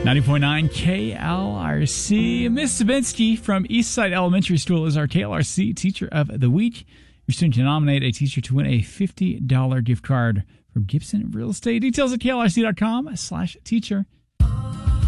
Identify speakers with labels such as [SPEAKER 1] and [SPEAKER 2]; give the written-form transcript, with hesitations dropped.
[SPEAKER 1] 90.9 KLRC. Miss Sabinsky from Eastside Elementary School is our KLRC Teacher of the Week. You're soon to nominate a teacher to win a $50 gift card from Gibson Real Estate. Details at klrc.com/teacher.